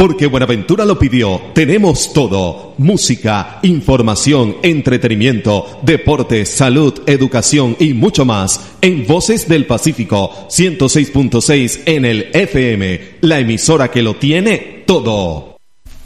Porque Buenaventura lo pidió. Tenemos todo: música, información, entretenimiento, deportes, salud, educación y mucho más. En Voces del Pacífico 106.6 en el FM, la emisora que lo tiene todo.